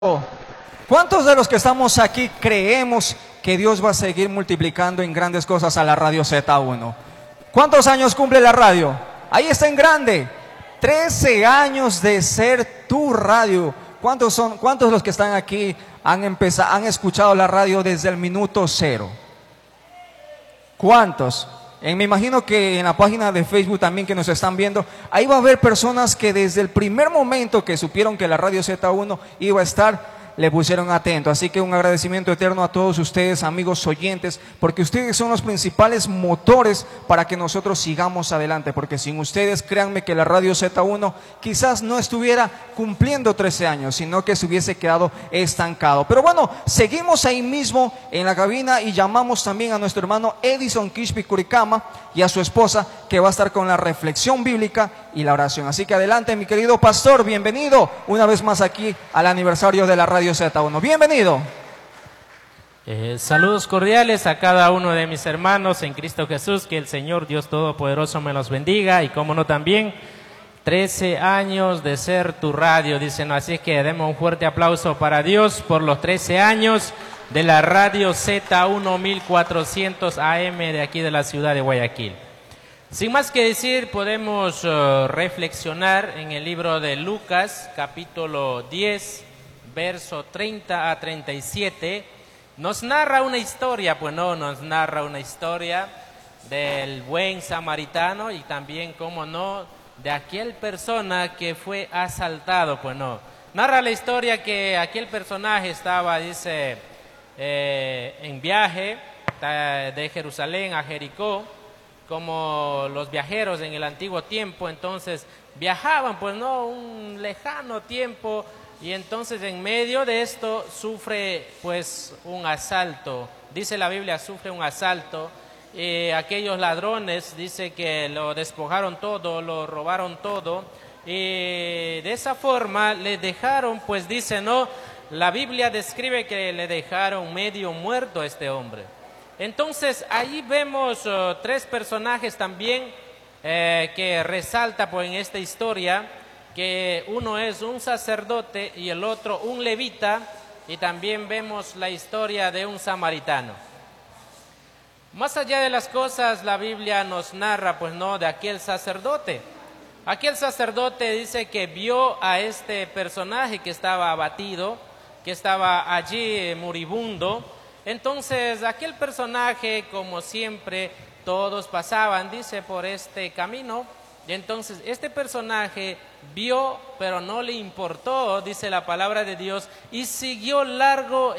¿Cuántos de los que estamos aquí creemos que Dios va a seguir multiplicando en grandes cosas a la radio Z1? ¿Cuántos años cumple la radio? Ahí está en grande. 13 años de ser tu radio. ¿Cuántos de los que están aquí han escuchado la radio desde el minuto cero? ¿Cuántos? Me imagino que en la página de Facebook también que nos están viendo, ahí va a haber personas que desde el primer momento que supieron que la radio Z1 iba a estar, le pusieron atento. Así que un agradecimiento eterno a todos ustedes, amigos oyentes, porque ustedes son los principales motores para que nosotros sigamos adelante, porque sin ustedes, créanme que la radio Z1 quizás no estuviera cumpliendo 13 años, sino que se hubiese quedado estancado. Pero bueno, seguimos ahí mismo en la cabina y llamamos también a nuestro hermano Edison Kishpi Curicama y a su esposa, que va a estar con la reflexión bíblica y la oración. Así que adelante, mi querido pastor, bienvenido una vez más aquí al aniversario de la radio Z1. Bienvenido. Saludos cordiales a cada uno de mis hermanos en Cristo Jesús, que el Señor Dios Todopoderoso me los bendiga y como no también 13 años de ser tu radio, dicen, así que demos un fuerte aplauso para Dios por los 13 años de la radio Z1 1400 AM de aquí de la ciudad de Guayaquil. Sin más que decir, podemos reflexionar en el libro de Lucas, capítulo 10, verso 30 a 37, nos narra una historia, nos narra una historia del buen samaritano y también, como no, de aquel persona que fue asaltado, Narra la historia que aquel personaje estaba, dice, en viaje de Jerusalén a Jericó, como los viajeros en el antiguo tiempo, entonces viajaban, un lejano tiempo. Y entonces en medio de esto sufre un asalto. Dice la Biblia, sufre un asalto. Aquellos ladrones, dice que lo despojaron todo, lo robaron todo. Y de esa forma le dejaron, dice, la Biblia describe que le dejaron medio muerto a este hombre. Entonces ahí vemos tres personajes también que resalta en esta historia, que uno es un sacerdote y el otro un levita, y también vemos la historia de un samaritano. Más allá de las cosas, la Biblia nos narra, de aquel sacerdote. Aquel sacerdote dice que vio a este personaje que estaba abatido, que estaba allí moribundo. Entonces, aquel personaje, como siempre, todos pasaban, dice, por este camino. Y entonces este personaje vio, pero no le importó, dice la palabra de Dios, y siguió largo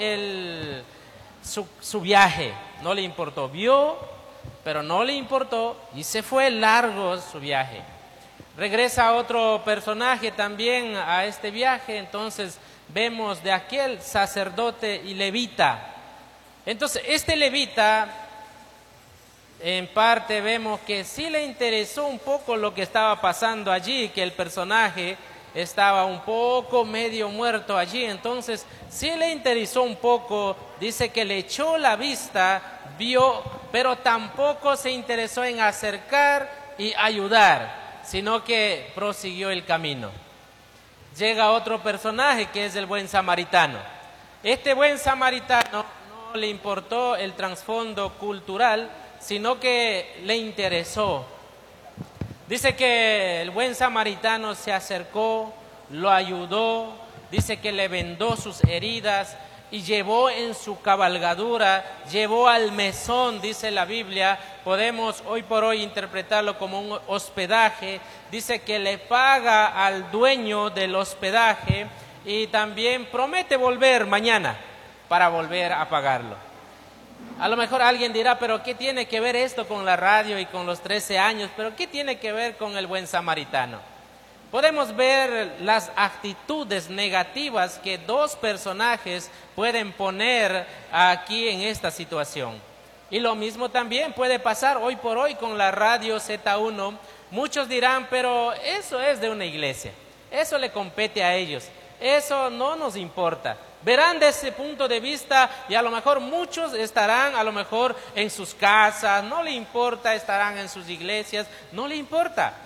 su viaje. No le importó, vio, pero no le importó y se fue largo su viaje. Regresa otro personaje también a este viaje, entonces vemos de aquel sacerdote y levita. Entonces este levita, en parte vemos que sí le interesó un poco lo que estaba pasando allí, que el personaje estaba un poco medio muerto allí, entonces sí le interesó un poco, dice que le echó la vista, vio, pero tampoco se interesó en acercar y ayudar, sino que prosiguió el camino. Llega otro personaje que es el buen samaritano. Este buen samaritano no le importó el trasfondo cultural, sino que le interesó. Dice que el buen samaritano se acercó, lo ayudó, dice que le vendó sus heridas y llevó en su cabalgadura, llevó al mesón, dice la Biblia, podemos hoy por hoy interpretarlo como un hospedaje, dice que le paga al dueño del hospedaje y también promete volver mañana para volver a pagarlo. A lo mejor alguien dirá, pero ¿qué tiene que ver esto con la radio y con los 13 años? ¿Pero qué tiene que ver con el buen samaritano? Podemos ver las actitudes negativas que dos personajes pueden poner aquí en esta situación. Y lo mismo también puede pasar hoy por hoy con la radio Z1. Muchos dirán, pero eso es de una iglesia, eso le compete a ellos, eso no nos importa. Verán de ese punto de vista y a lo mejor muchos estarán a lo mejor en sus casas, no le importa, estarán en sus iglesias, no le importa.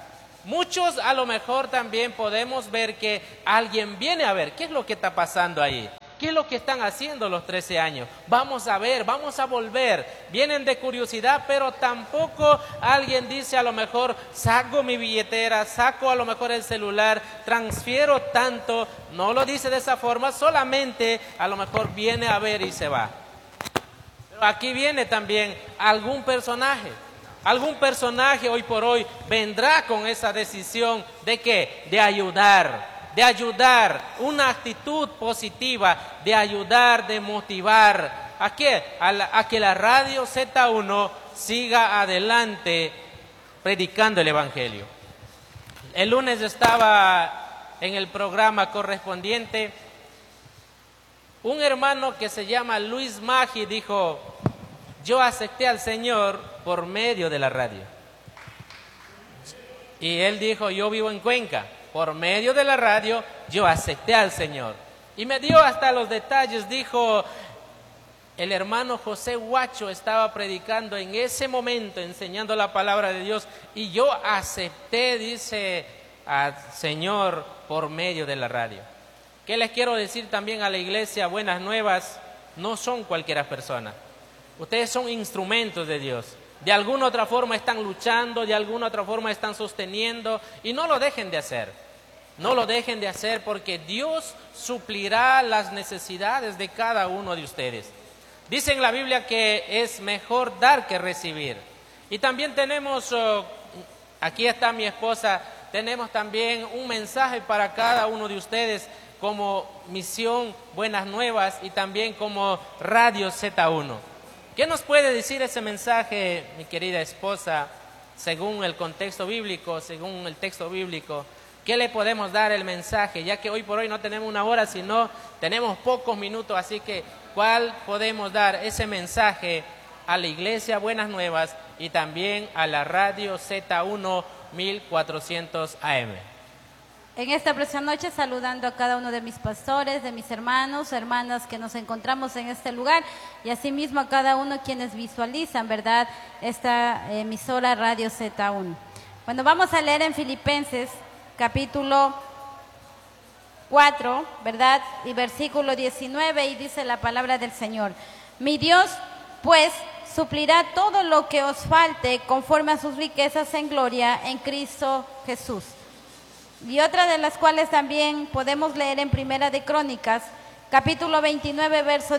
Muchos a lo mejor también podemos ver que alguien viene a ver qué es lo que está pasando ahí. ¿Qué es lo que están haciendo los 13 años? Vamos a ver, vamos a volver. Vienen de curiosidad, pero tampoco alguien dice a lo mejor, saco mi billetera, saco a lo mejor el celular, transfiero tanto. No lo dice de esa forma, solamente a lo mejor viene a ver y se va. Pero aquí viene también algún personaje. Algún personaje hoy por hoy vendrá con esa decisión de ¿qué? De ayudar, una actitud positiva, de ayudar, de motivar. ¿A qué? A que la radio Z1 siga adelante predicando el Evangelio. El lunes estaba en el programa correspondiente. Un hermano que se llama Luis Maggi dijo, yo acepté al Señor por medio de la radio. Y él dijo, yo vivo en Cuenca. Por medio de la radio, yo acepté al Señor. Y me dio hasta los detalles. Dijo, el hermano José Huacho estaba predicando en ese momento, enseñando la palabra de Dios. Y yo acepté, dice, al Señor por medio de la radio. ¿Qué les quiero decir también a la iglesia? Buenas Nuevas, no son cualquier persona. Ustedes son instrumentos de Dios. De alguna otra forma están luchando, de alguna otra forma están sosteniendo. Y no lo dejen de hacer. No lo dejen de hacer porque Dios suplirá las necesidades de cada uno de ustedes. Dice en la Biblia que es mejor dar que recibir. Y también tenemos, aquí está mi esposa, tenemos también un mensaje para cada uno de ustedes como Misión Buenas Nuevas y también como Radio Z1. ¿Qué nos puede decir ese mensaje, mi querida esposa, según el contexto bíblico, según el texto bíblico? ¿Qué le podemos dar el mensaje? Ya que hoy por hoy no tenemos una hora, sino tenemos pocos minutos, así que ¿cuál podemos dar ese mensaje a la Iglesia Buenas Nuevas y también a la Radio Z1 1400 AM? En esta preciosa noche saludando a cada uno de mis pastores, de mis hermanos, hermanas que nos encontramos en este lugar y asimismo a cada uno quienes visualizan, ¿verdad?, esta emisora Radio Z1. Bueno, vamos a leer en Filipenses capítulo 4, ¿verdad?, y versículo 19 y dice la palabra del Señor. Mi Dios, pues, suplirá todo lo que os falte conforme a sus riquezas en gloria en Cristo Jesús. Y otra de las cuales también podemos leer en Primera de Crónicas, capítulo 29, verso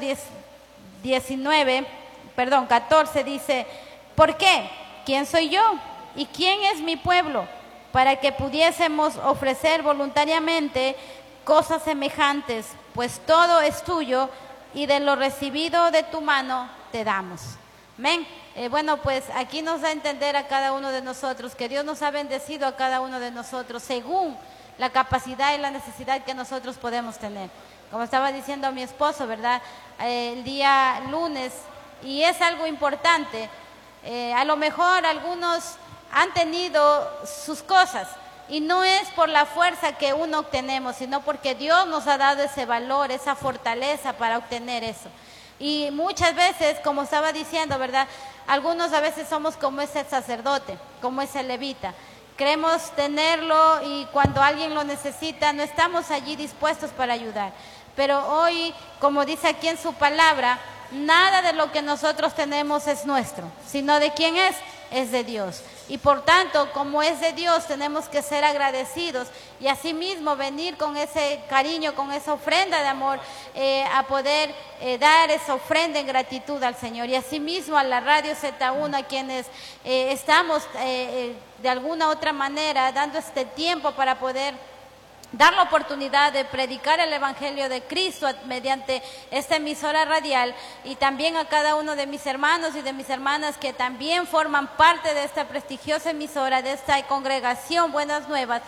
14, dice, ¿por qué? ¿Quién soy yo? ¿Y quién es mi pueblo? Para que pudiésemos ofrecer voluntariamente cosas semejantes, pues todo es tuyo y de lo recibido de tu mano te damos. Amén. Bueno, pues aquí nos da a entender a cada uno de nosotros que Dios nos ha bendecido a cada uno de nosotros según la capacidad y la necesidad que nosotros podemos tener. Como estaba diciendo mi esposo, ¿verdad? El día lunes, y es algo importante, a lo mejor algunos han tenido sus cosas y no es por la fuerza que uno obtenemos, sino porque Dios nos ha dado ese valor, esa fortaleza para obtener eso. Y muchas veces, como estaba diciendo, ¿verdad?, algunos a veces somos como ese sacerdote, como ese levita. Creemos tenerlo y cuando alguien lo necesita no estamos allí dispuestos para ayudar. Pero hoy, como dice aquí en su palabra, nada de lo que nosotros tenemos es nuestro, sino de quién es de Dios. Y por tanto, como es de Dios, tenemos que ser agradecidos y asimismo venir con ese cariño, con esa ofrenda de amor, a poder dar esa ofrenda en gratitud al Señor. Y asimismo a la Radio Z1, a quienes estamos de alguna otra manera dando este tiempo para poder dar la oportunidad de predicar el Evangelio de Cristo mediante esta emisora radial, y también a cada uno de mis hermanos y de mis hermanas que también forman parte de esta prestigiosa emisora, de esta congregación Buenas Nuevas,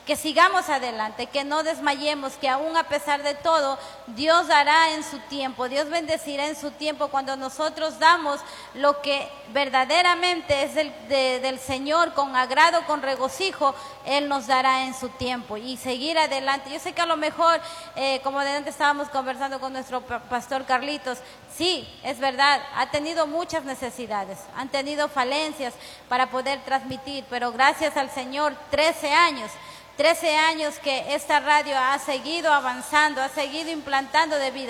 que sigamos adelante, que no desmayemos, que aún a pesar de todo, Dios hará en su tiempo, Dios bendecirá en su tiempo cuando nosotros damos lo que verdaderamente es del Señor, con agrado, con regocijo, Él nos dará en su tiempo y seguir adelante. Yo sé que a lo mejor, como de antes estábamos conversando con nuestro pastor Carlitos, sí, es verdad, ha tenido muchas necesidades, han tenido falencias para poder transmitir, pero gracias al Señor, 13 años que esta radio ha seguido avanzando, ha seguido implantando de vida.